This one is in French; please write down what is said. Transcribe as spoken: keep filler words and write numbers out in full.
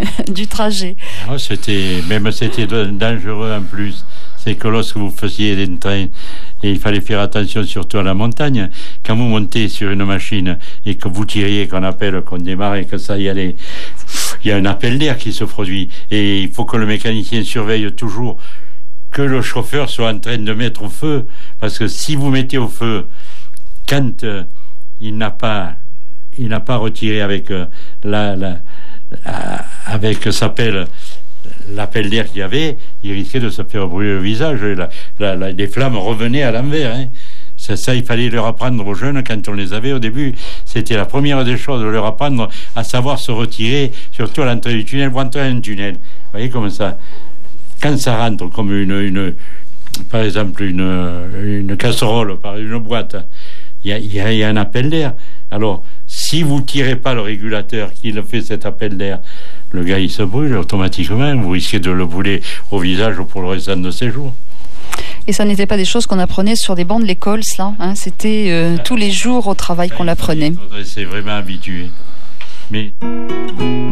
du trajet. Ah, c'était, même c'était dangereux en plus. C'est que lorsque vous faisiez des trains, et il fallait faire attention surtout à la montagne, quand vous montez sur une machine et que vous tiriez, qu'on appelle, qu'on démarre et que ça y allait, il y a un appel d'air qui se produit. Et il faut que le mécanicien surveille toujours que le chauffeur soit en train de mettre au feu. Parce que si vous mettez au feu, quand euh, il n'a pas, il n'a pas retiré avec euh, la, la, la, avec sa pelle, l'appel d'air qu'il y avait, il risquait de se faire brûler le visage. La, la, la, les flammes revenaient à l'envers. Hein. Ça, ça, il fallait leur apprendre aux jeunes, quand on les avait au début, c'était la première des choses, de leur apprendre à savoir se retirer, surtout à l'entrée du tunnel. Vous entrez dans un tunnel, vous voyez comme ça. Quand ça rentre comme une, une par exemple, une, une casserole, par une boîte, il y a, y a, y a un appel d'air. Alors, si vous ne tirez pas le régulateur qui fait cet appel d'air, le gars, il se brûle automatiquement. Vous risquez de le brûler au visage pour le restant de ses jours. Et ça n'était pas des choses qu'on apprenait sur des bancs de l'école, cela, hein, c'était euh, tous les jours au travail qu'on l'apprenait. C'est vraiment habitué. Mais...